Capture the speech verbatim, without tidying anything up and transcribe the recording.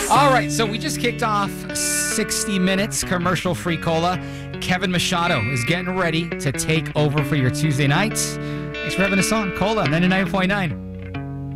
All right, so we just kicked off sixty minutes commercial-free Cola. Kevin Machado is getting ready to take over for your Tuesday nights. Thanks for having us on Cola ninety-nine point nine.